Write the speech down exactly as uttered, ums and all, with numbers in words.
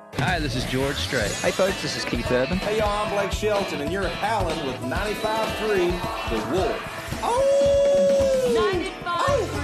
Hi, this is George Strait. Hey folks, this is Keith Urban. Hey y'all, I'm Blake Shelton, and you're howling with ninety-five point three The Wolf. Oh!